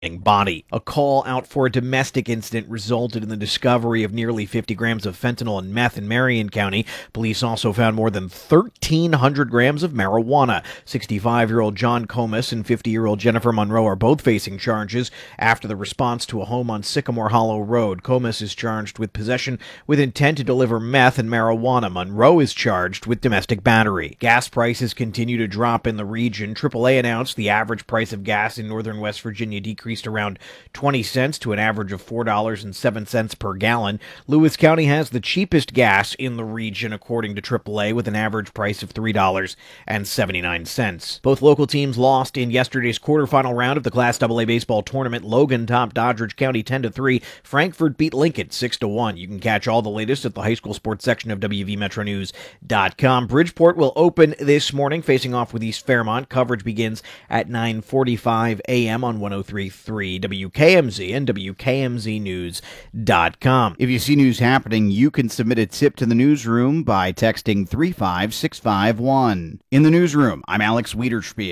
body. A call out for a domestic incident resulted in the discovery of nearly 50 grams of fentanyl and meth in Marion County. Police also found more than 1,300 grams of marijuana. 65-year-old John Comas and 50-year-old Jennifer Monroe are both facing charges after the response to a home on Sycamore Hollow Road. Comas is charged with possession with intent to deliver meth and marijuana. Monroe is charged with domestic battery. Gas prices continue to drop in the region. AAA announced the average price of gas in northern West Virginia decreased around 20 cents to an average of $4.07 per gallon. Lewis County has the cheapest gas in the region, according to AAA, with an average price of $3.79. Both local teams lost in yesterday's quarterfinal round of the Class AA baseball tournament. Logan topped Doddridge County 10-3. Frankfort beat Lincoln 6-1. You can catch all the latest at the high school sports section of WVMetroNews.com. Bridgeport will open this morning, facing off with East Fairmont. Coverage begins at 9:45 a.m. on 103.3 WKMZ and WKMZnews.com. If you see news happening, you can submit a tip to the newsroom by texting 35651. In the newsroom, I'm Alex Wiederspiel.